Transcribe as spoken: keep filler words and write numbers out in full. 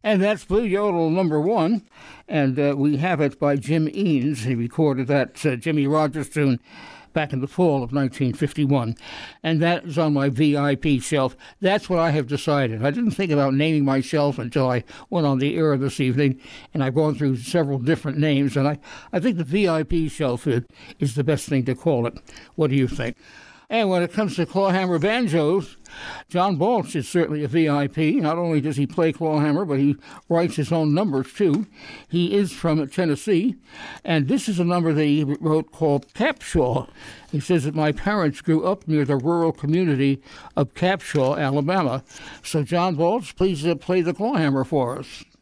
And that's Blue Yodel number one, and uh, we have it by Jim Eanes. He recorded that uh, Jimmy Rogers tune back in the fall of nineteen fifty-one, and that is on my V I P shelf. That's what I have decided. I didn't think about naming my shelf until I went on the air this evening, and I've gone through several different names, and I, I think the V I P shelf is, is the best thing to call it. What do you think? And when it comes to clawhammer banjos, John Balch is certainly a V I P. Not only does he play clawhammer, but he writes his own numbers, too. He is from Tennessee, and this is a number that he wrote called Capshaw. He says that my parents grew up near the rural community of Capshaw, Alabama. So, John Balch, please uh, play the clawhammer for us.